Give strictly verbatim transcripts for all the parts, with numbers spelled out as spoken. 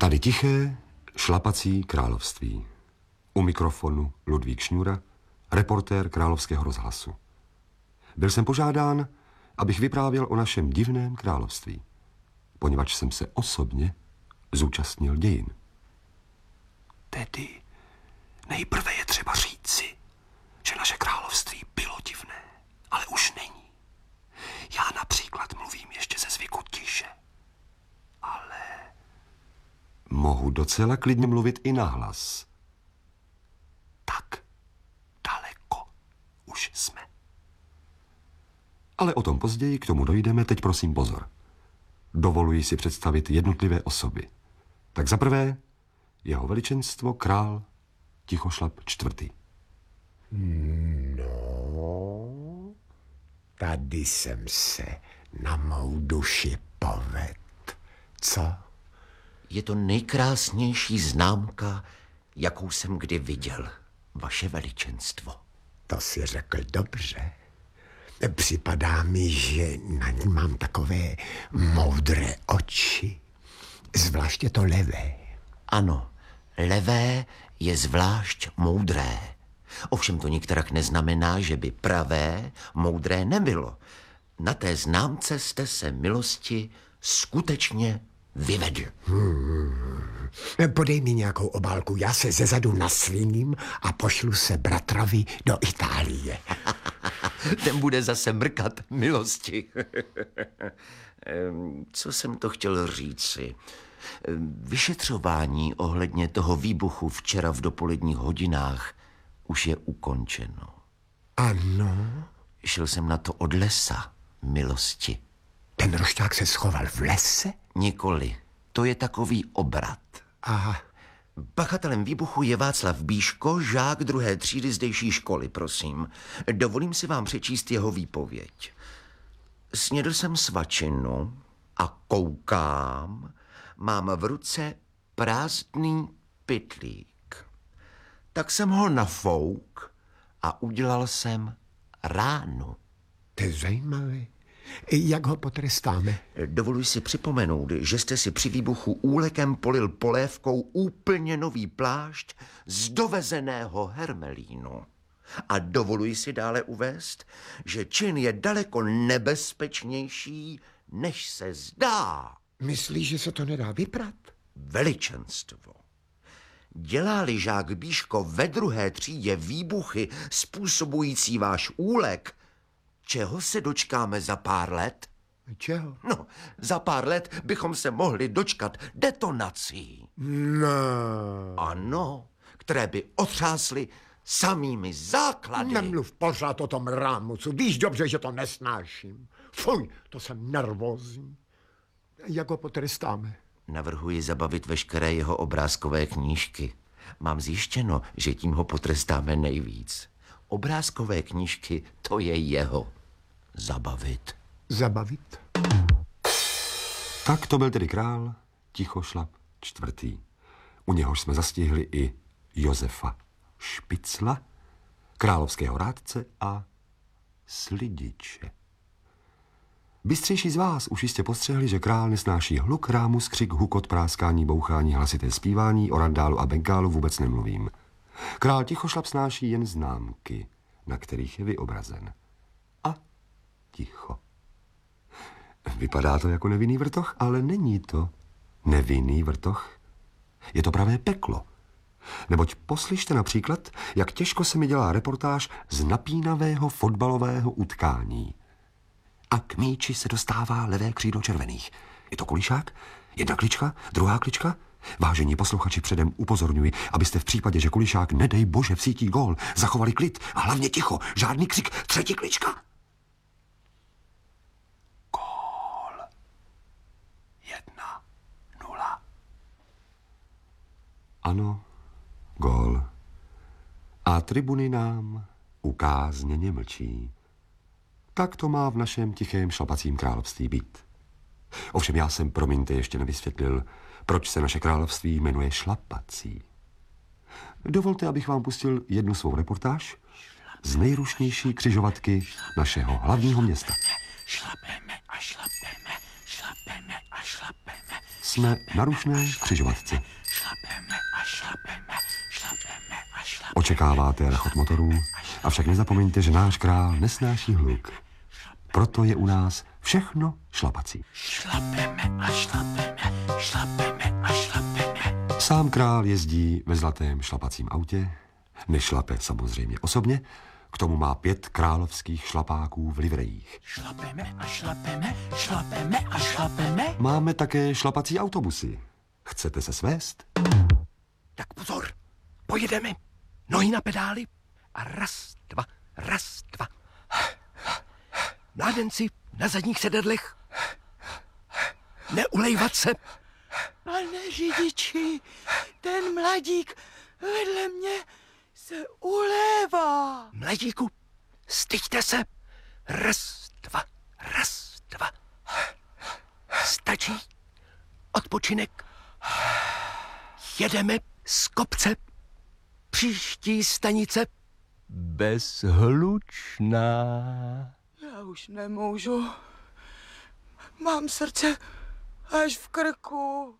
Tady tiché, šlapací království. U mikrofonu Ludvík Šňůra, reportér Královského rozhlasu. Byl jsem požádán, abych vyprávěl o našem divném království, poněvadž jsem se osobně zúčastnil dějin. Tedy nejprve je třeba říci, že naše království bylo divné, ale už není. Já například mluvím ještě ze zvyku tiše, ale mohu docela klidně mluvit i nahlas. Tak daleko už jsme. Ale o tom později, k tomu dojdeme, teď prosím pozor. Dovoluji si představit jednotlivé osoby. Tak za prvé jeho veličenstvo král Tichošlap čtvrtý. No, tady jsem se na mou duši povedl. Co? Je to nejkrásnější známka, jakou jsem kdy viděl, vaše veličenstvo. To si řekl dobře. Připadá mi, že na ní mám takové moudré oči. Zvláště to levé. Ano, levé je zvlášť moudré. Ovšem to nikterak neznamená, že by pravé moudré nebylo. Na té známce jste se milosti skutečně vyvedl. Hmm. Podej mi nějakou obálku, já se zezadu nasliním a pošlu se bratrovi do Itálie. Ten bude zase mrkat milosti. Co jsem to chtěl říci? Vyšetřování ohledně toho výbuchu včera v dopoledních hodinách už je ukončeno. Ano? Šel jsem na to od lesa, milosti. Ten rošťák se schoval v lese? Nikoli. To je takový obrat. Aha. Pachatelem výbuchu je Václav Bíško, žák druhé třídy zdejší školy, prosím. Dovolím si vám přečíst jeho výpověď. Snědl jsem svačinu a koukám, mám v ruce prázdný pytlík. Tak jsem ho nafouk a udělal jsem ránu. To je zajímavé. Jak ho potrestáme? Dovoluji si připomenout, že jste si při výbuchu úlekem polil polévkou úplně nový plášť z dovezeného hermelínu. A dovoluji si dále uvést, že čin je daleko nebezpečnější, než se zdá. Myslíš, že se to nedá vyprat? Veličenstvo. Dělá-li žák Bíško ve druhé třídě výbuchy způsobující váš úlek, čeho se dočkáme za pár let? Čeho? No, za pár let bychom se mohli dočkat detonací. No. Ano, které by otřásly samými základy. Nemluv pořád o tom rámucu. Víš dobře, že to nesnáším. Fuj, to jsem nervózní. Jak ho potrestáme? Navrhuji zabavit veškeré jeho obrázkové knížky. Mám zjištěno, že tím ho potrestáme nejvíc. Obrázkové knížky, to je jeho. Zabavit. Zabavit? Tak to byl tedy král Tichošlap čtvrtý. U něhož jsme zastihli i Josefa Špicla, královského rádce a slidiče. Bystřejší z vás už jistě postřehli, že král nesnáší hluk, rámus, křik, hukot, práskání, bouchání, hlasité zpívání, o randálu a bengálu vůbec nemluvím. Král Tichošlap snáší jen známky, na kterých je vyobrazen. A ticho. Vypadá to jako nevinný vrtoch, ale není to nevinný vrtoch. Je to pravé peklo. Neboť poslyšte například, jak těžko se mi dělá reportáž z napínavého fotbalového utkání. A k míči se dostává levé křídlo červených. Je to kulišák? Jedna klička? Druhá klička? Vážení posluchači, předem upozorňuji, abyste v případě, že kulišák nedej bože vsítí gól, zachovali klid a hlavně ticho, žádný křik, třetí klička. Gól. Jedna, nula. Ano, gól. A tribuny nám ukázněně mlčí. Tak to má v našem tichém šlapacím království být. Ovšem já jsem, promiňte, ještě nevysvětlil, proč se naše království jmenuje šlapací. Dovolte, abych vám pustil jednu svou reportáž z nejrušnější křižovatky našeho hlavního města. Šlapeme a šlapeme, šlapeme a šlapeme. Jsme na rušné křižovatce. Šlapeme a šlapeme, šlapeme a šlapeme. Očekáváte rachot motorů, avšak nezapomeňte, že náš král nesnáší hluk. Proto je u nás všechno šlapací. Šlapeme a šlapeme, šlapeme a šlapeme. Sám král jezdí ve zlatém šlapacím autě, nešlape samozřejmě osobně, k tomu má pět královských šlapáků v livrejích. Šlapeme a šlapeme, šlapeme a šlapeme. Máme také šlapací autobusy. Chcete se svést? Tak pozor, pojedeme. Nohy na pedály a raz, dva, raz, dva. Mládenci na zadních sedadlech. Neulejvat se. Pane řidiči, ten mladík vedle mě se ulévá. Mladíku, styďte se. Raz, dva, raz, dva. Stačí. Odpočinek. Jedeme z kopce. Příští stanice. Bezhlučná. Já už nemůžu. Mám srdce až v krku.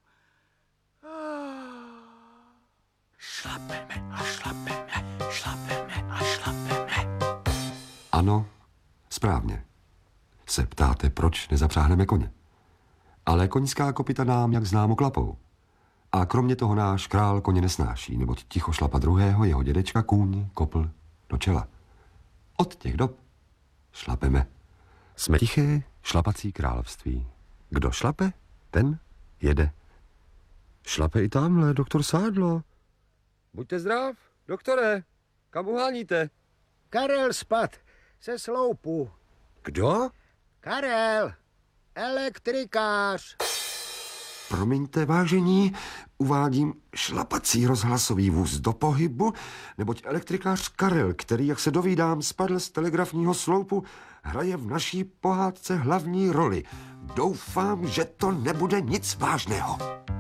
Šlapeme a šlapeme, šlapeme a šlapeme. Ano, správně. Se ptáte, proč nezapřáhneme koně. Ale koňská kopyta nám, jak známo, klapou. A kromě toho náš král koně nesnáší, neboť ticho šlapa druhého jeho dědečka kůň kopl do čela. Od těch dob šlapeme. Jsme tiché šlapací království. Kdo šlape, ten jede. Šlape i tamhle, doktor Sádlo. Buďte zdrav, doktore, kam uháníte? Karel spad se sloupu. Kdo? Karel, elektrikář. Promiňte, vážení, uvádím šlapací rozhlasový vůz do pohybu, neboť elektrikář Karel, který, jak se dovídám, spadl z telegrafního sloupu, hraje v naší pohádce hlavní roli. Doufám, že to nebude nic vážného.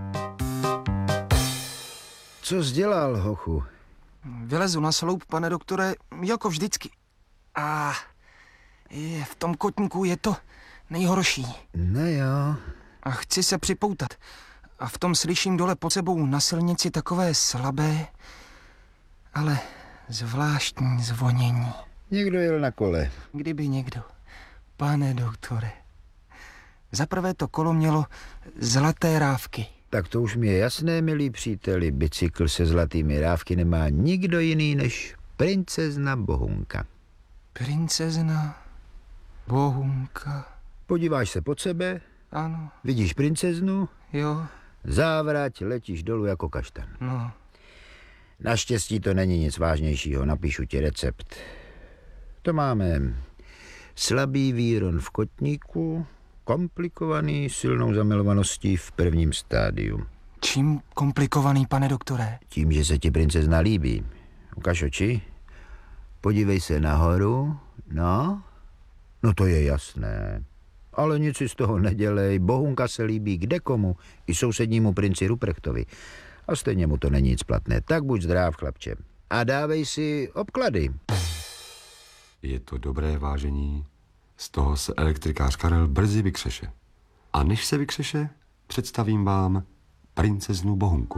Co jsi dělal, hochu? Vylezu na sloup, pane doktore, jako vždycky. A je, v tom kotníku je to nejhorší. No jo. A chci se připoutat. A v tom slyším dole pod sebou na silnici takové slabé, ale zvláštní zvonění. Někdo jel na kole. Kdyby někdo. Pane doktore. Zaprvé to kolo mělo zlaté rávky. Tak to už mi je jasné, milí příteli. Bicykl se zlatými rávky nemá nikdo jiný než princezna Bohunka. Princezna Bohunka. Podíváš se pod sebe, Ano, vidíš princeznu, jo, závrať, letíš dolů jako kaštan. no. Naštěstí to není nic vážnějšího, napíšu ti recept. To máme slabý výron v kotníku, komplikovaný silnou zamilovaností v prvním stádiu. Čím komplikovaný, pane doktore? Tím, že se ti princezna líbí. Ukaž oči, podívej se nahoru, no, no to je jasné. Ale nic si z toho nedělej, Bohunka se líbí kdekomu, i sousednímu princi Ruprechtovi. A stejně mu to není nic platné, tak buď zdrav, chlapče. A dávej si obklady. Je to dobré, vážení. Z toho se elektrikář Karel brzy vykřeše. A než se vykřeše, představím vám princeznu Bohunku.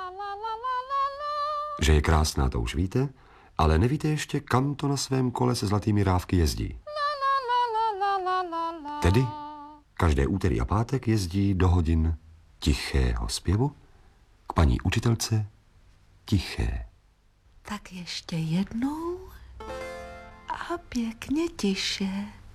Že je krásná, to už víte, ale nevíte ještě, kam to na svém kole se zlatými rávky jezdí. Tedy každé úterý a pátek jezdí do hodin tichého zpěvu k paní učitelce Tiché. Tak ještě jednou a pěkně tiše.